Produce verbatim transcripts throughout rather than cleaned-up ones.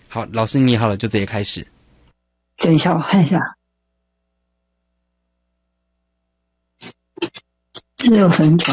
好，老师你好了，就直接开始。 等一下，我看一下，六分钟。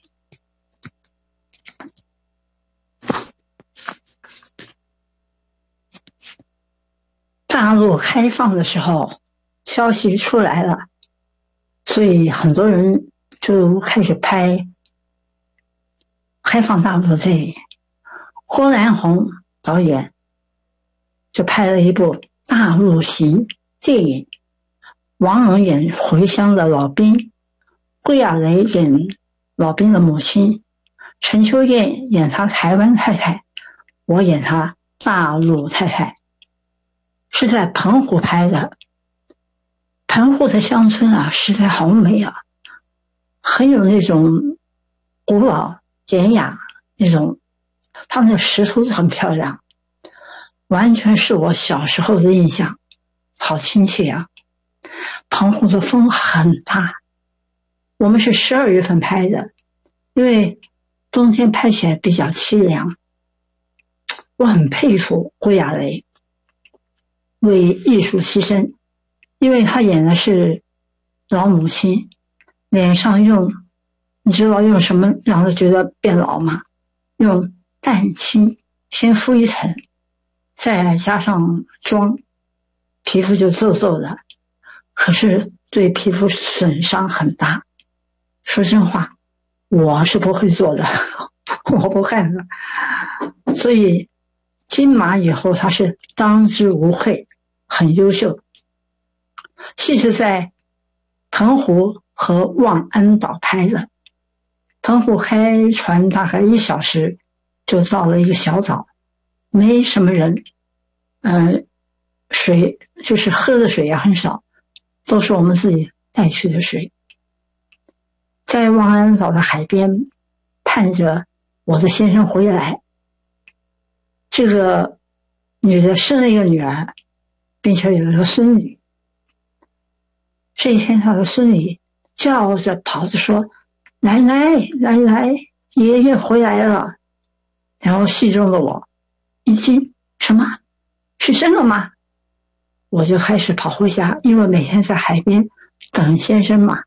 大陆开放的时候，消息出来了，所以很多人就开始拍开放大陆的电影。郭南红导演就拍了一部大陆型电影，王蓉演回乡的老兵，桂亚雷演老兵的母亲，陈秋燕演他台湾太太，我演他大陆太太，是在澎湖拍的。澎湖的乡村啊，实在好美啊，很有那种古老典雅那种，它那个石头很漂亮，完全是我小时候的印象，好亲切啊。澎湖的风很大，我们是十二月份拍的，因为冬天拍起来比较凄凉。我很佩服桂亚雷为艺术牺牲，因为他演的是老母亲，脸上用，你知道用什么让他觉得变老吗？用蛋清先敷一层，再加上妆，皮肤就皱皱的，可是对皮肤损伤很大。说真话，我是不会做的，我不干的。所以金马以后他是当之无愧，很优秀。戏是在澎湖和望安岛拍的，澎湖开船大概一小时就到了一个小岛，没什么人，呃，水就是喝的水也很少，都是我们自己带去的水。在望安岛的海边盼着我的先生回来，这个女的生了一个女儿，并且有一个孙女。这一天她的孙女叫着跑着说，奶奶奶奶，爷爷回来了。然后戏中的我一惊，什么？是真的吗？我就开始跑回家，因为每天在海边等先生嘛。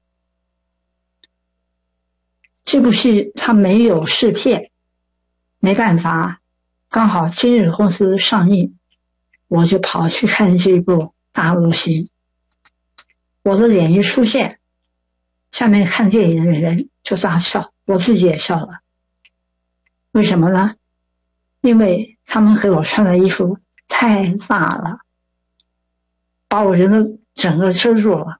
这部戏它没有试片，没办法，刚好今日公司上映，我就跑去看这部大陆戏。我的脸一出现，下面看电影的人就大笑，我自己也笑了。为什么呢？因为他们给我穿的衣服太大了，把我人的整个遮住了。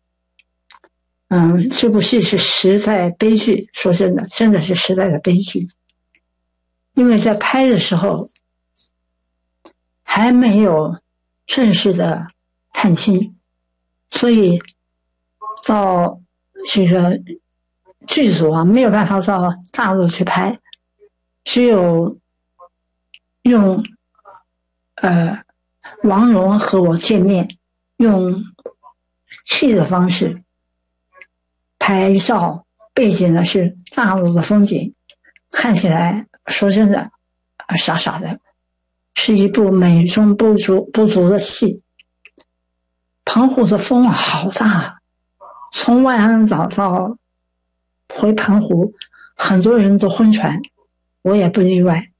嗯，这部戏是实在悲剧，说真的，真的是实在的悲剧。因为在拍的时候还没有正式的探亲，所以到这个剧组啊没有办法到大陆去拍，只有用呃王蓉和我见面，用戏的方式拍照，背景呢是大陆的风景，看起来说真的傻傻的，是一部美中不足不足的戏。澎湖的风好大，从万安岛到回澎湖，很多人都昏船，我也不例外。